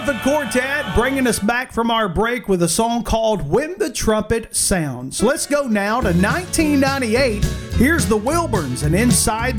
Trumpet Quartet bringing us back from our break with a song called When the Trumpet Sounds. Let's go now to 1998. Here's the Wilburns and Inside